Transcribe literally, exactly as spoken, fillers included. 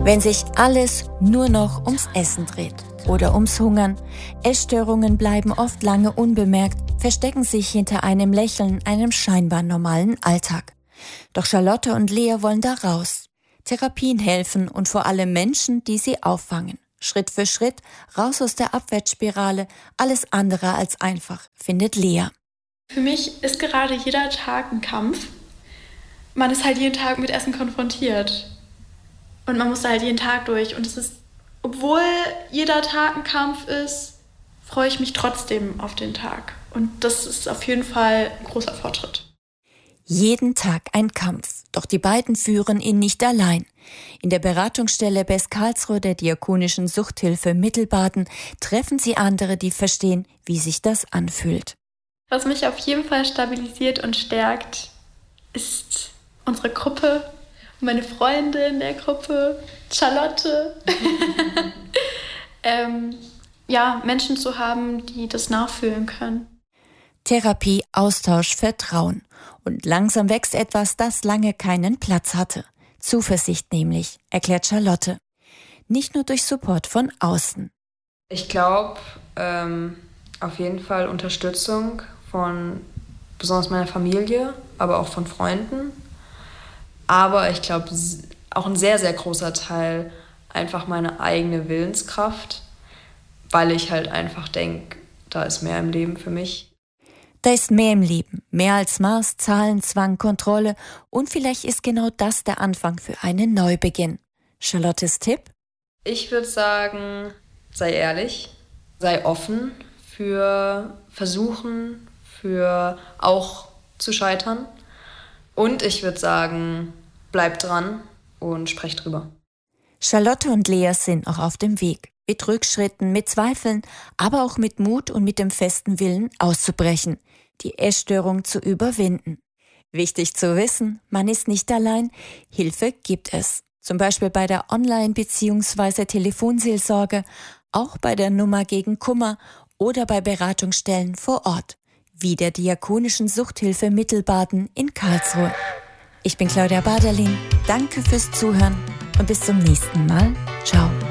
Wenn sich alles nur noch ums Essen dreht oder ums Hungern, Essstörungen bleiben oft lange unbemerkt, verstecken sich hinter einem Lächeln, einem scheinbar normalen Alltag. Doch Charlotte und Lea wollen da raus. Therapien helfen und vor allem Menschen, die sie auffangen. Schritt für Schritt, raus aus der Abwärtsspirale, alles andere als einfach, findet Lea. Für mich ist gerade jeder Tag ein Kampf. Man ist halt jeden Tag mit Essen konfrontiert. Und man muss da halt jeden Tag durch. Und es ist, obwohl jeder Tag ein Kampf ist, freue ich mich trotzdem auf den Tag. Und das ist auf jeden Fall ein großer Fortschritt. Jeden Tag ein Kampf. Doch die beiden führen ihn nicht allein. In der Beratungsstelle Best Karlsruhe der Diakonischen Suchthilfe Mittelbaden treffen sie andere, die verstehen, wie sich das anfühlt. Was mich auf jeden Fall stabilisiert und stärkt, ist unsere Gruppe. Meine Freundin der Gruppe, Charlotte. ähm, ja, Menschen zu haben, die das nachfühlen können. Therapie, Austausch, Vertrauen. Und langsam wächst etwas, das lange keinen Platz hatte. Zuversicht nämlich, erklärt Charlotte. Nicht nur durch Support von außen. Ich glaube, ähm, auf jeden Fall Unterstützung von besonders meiner Familie, aber auch von Freunden. Aber ich glaube, auch ein sehr, sehr großer Teil einfach meine eigene Willenskraft, weil ich halt einfach denke, da ist mehr im Leben für mich. Da ist mehr im Leben, mehr als Maß, Zahlen, Zwang, Kontrolle und vielleicht ist genau das der Anfang für einen Neubeginn. Charlottes Tipp? Ich würde sagen, sei ehrlich, sei offen für Versuchen, für auch zu scheitern. Und ich würde sagen, bleib dran und sprech drüber. Charlotte und Lea sind auch auf dem Weg. Mit Rückschritten, mit Zweifeln, aber auch mit Mut und mit dem festen Willen auszubrechen, die Essstörung zu überwinden. Wichtig zu wissen, man ist nicht allein, Hilfe gibt es. Zum Beispiel bei der Online- bzw. Telefonseelsorge, auch bei der Nummer gegen Kummer oder bei Beratungsstellen vor Ort, wie der Diakonischen Suchthilfe Mittelbaden in Karlsruhe. Ich bin Claudia Baderlin, danke fürs Zuhören und bis zum nächsten Mal. Ciao.